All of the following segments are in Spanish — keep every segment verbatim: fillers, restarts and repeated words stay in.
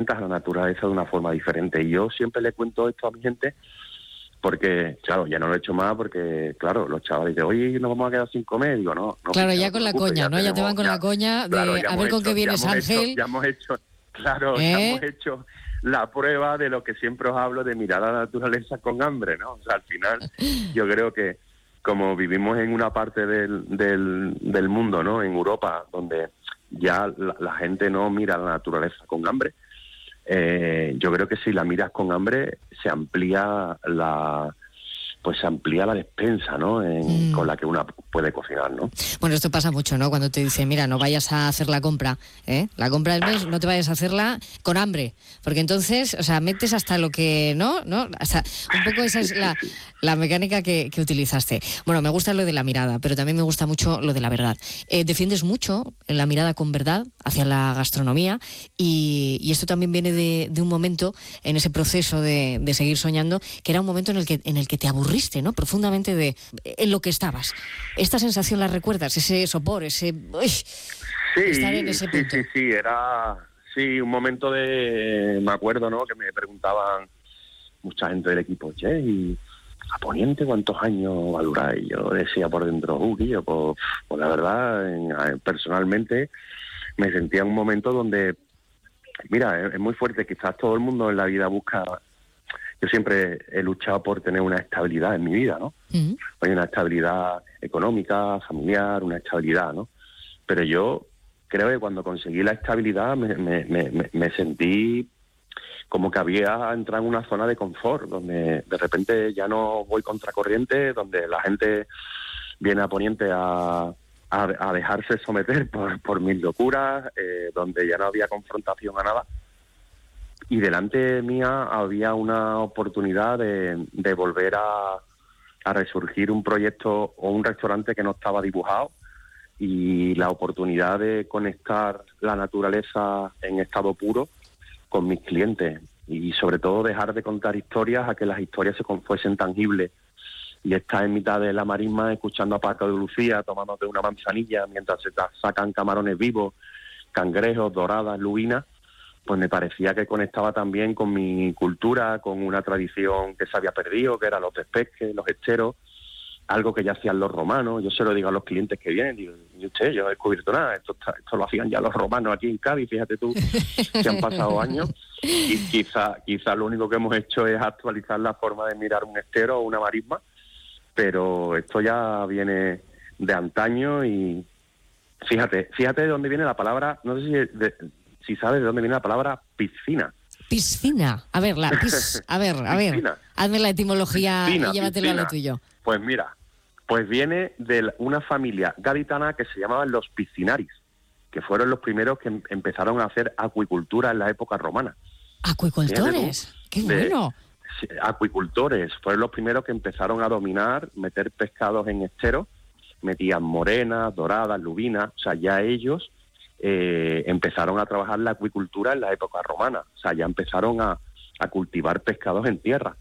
enfrentas a la naturaleza de una forma diferente. Y yo siempre le cuento esto a mi gente porque, claro, ya no lo he hecho más porque, claro, los chavales dicen, oye, nos vamos a quedar sin comer. Digo, no, no. Claro, picha, ya no con te la preocupes, coña, ya ¿no? Ya te tenemos- van con ya- la coña de claro, ya a hemos ver con hecho- qué vienes, ya hemos hecho- Ángel. ya hemos hecho, claro, ¿Eh? ya hemos hecho la prueba de lo que siempre os hablo de mirar a la naturaleza con hambre, ¿no? O sea, al final, yo creo que como vivimos en una parte del, del, del mundo, ¿no? En Europa, donde ya la, la gente no mira a la naturaleza con hambre, eh, yo creo que si la miras con hambre se amplía la pues se amplía la despensa, ¿no? En, Mm. con la que una puede cocinar, ¿no? Bueno, esto pasa mucho, ¿no? Cuando te dicen, mira, no vayas a hacer la compra, ¿eh? La compra del mes, no te vayas a hacerla con hambre, porque entonces, o sea, metes hasta lo que, ¿no? ¿No? Hasta un poco esa es la, la mecánica que, que utilizaste. Bueno, me gusta lo de la mirada, pero también me gusta mucho lo de la verdad. Eh, defiendes mucho la mirada con verdad hacia la gastronomía y, y esto también viene de, de un momento en ese proceso de, de seguir soñando, que era un momento en el que, en el que te aburriste, ¿no? Profundamente de en lo que estabas. Esta sensación la recuerdas, ese sopor, ese uy, Sí, estar en ese sí, punto. sí, sí, era sí un momento de, me acuerdo, ¿no? Que me preguntaban mucha gente del equipo, che, y a Poniente cuántos años va a durar, y yo decía por dentro, uh, tío, pues, pues la verdad, en, personalmente me sentía en un momento donde, mira, es, es muy fuerte, quizás todo el mundo en la vida busca. Yo siempre he luchado por tener una estabilidad en mi vida, ¿no? Uh-huh. Hay una estabilidad económica, familiar, una estabilidad, ¿no? Pero yo creo que cuando conseguí la estabilidad me, me, me, me sentí como que había entrado en una zona de confort, donde de repente ya no voy contracorriente, donde la gente viene a Poniente a, a, a dejarse someter por, por mis locuras, eh, donde ya no había confrontación a nada. Y delante mía había una oportunidad de, de volver a, a resurgir un proyecto o un restaurante que no estaba dibujado, y la oportunidad de conectar la naturaleza en estado puro con mis clientes, y sobre todo dejar de contar historias a que las historias se fuesen tangibles, y estar en mitad de la marisma escuchando a Paco de Lucía tomándote una manzanilla mientras se sacan camarones vivos, cangrejos, doradas, lubinas. Pues me parecía que conectaba también con mi cultura, con una tradición que se había perdido, que eran los despesques, los esteros, algo que ya hacían los romanos. Yo se lo digo a los clientes que vienen, digo, y usted, yo no he descubierto nada, esto, está, esto lo hacían ya los romanos aquí en Cádiz, fíjate tú, que han pasado años, y quizá, quizá lo único que hemos hecho es actualizar la forma de mirar un estero o una marisma, pero esto ya viene de antaño. Y fíjate, fíjate de dónde viene la palabra, no sé si... De, si sabes de dónde viene la palabra piscina. Piscina. A ver, la pis, a ver, a ver. Hazme la etimología piscina, y llévatelo piscina. A lo tuyo. Pues mira, pues viene de una familia gaditana que se llamaban los piscinaris, que fueron los primeros que em- empezaron a hacer acuicultura en la época romana. ¿Acuicultores? ¡Qué bueno! De, acuicultores, fueron los primeros que empezaron a dominar, meter pescados en esteros, metían morenas, doradas, lubinas, o sea, ya ellos... Eh, empezaron a trabajar la acuicultura en la época romana, o sea, ya empezaron a, a cultivar pescados en tierra.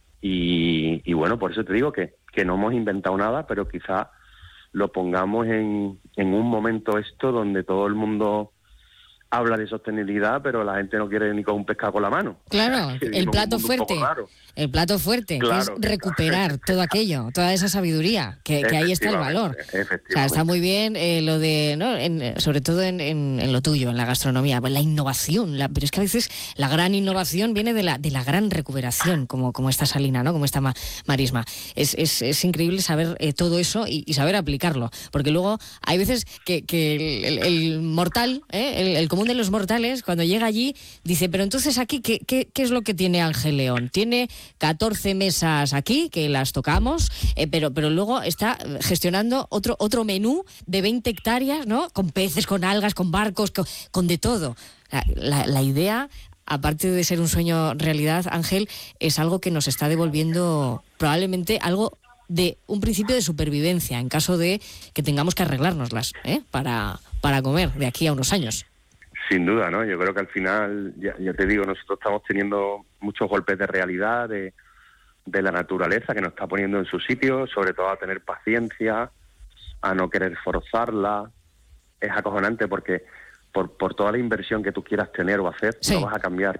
Y, y bueno, por eso te digo que, que no hemos inventado nada, pero quizá lo pongamos en, en un momento esto donde todo el mundo habla de sostenibilidad, pero la gente no quiere ni con un pescado con la mano. Claro, el plato fuerte, el plato fuerte, claro, que es recuperar que, todo aquello, toda esa sabiduría, que, que ahí está el valor. O sea, está muy bien eh, lo de, ¿no? En, sobre todo en, en, en lo tuyo, en la gastronomía, la innovación, la, pero es que a veces la gran innovación viene de la de la gran recuperación, como, como esta salina, ¿no? Como esta ma, marisma. Es, es, es increíble saber eh, todo eso y, y saber aplicarlo, porque luego hay veces que, que el, el, el mortal, ¿eh? el, el común de los mortales, cuando llega allí, dice, pero entonces aquí, ¿qué, qué, qué es lo que tiene Ángel León? Tiene catorce mesas aquí, que las tocamos, eh, pero, pero luego está gestionando otro, otro menú de veinte hectáreas, ¿no? Con peces, con algas, con barcos, con, con de todo. La, la, la idea, aparte de ser un sueño realidad, Ángel, es algo que nos está devolviendo probablemente algo de un principio de supervivencia, en caso de que tengamos que arreglárnoslas, ¿eh? para, para comer de aquí a unos años. Sin duda, ¿no? Yo creo que al final, ya, ya te digo, nosotros estamos teniendo muchos golpes de realidad, de, de la naturaleza que nos está poniendo en su sitio, sobre todo a tener paciencia, a no querer forzarla. Es acojonante porque por, por toda la inversión que tú quieras tener o hacer, sí. no vas a cambiar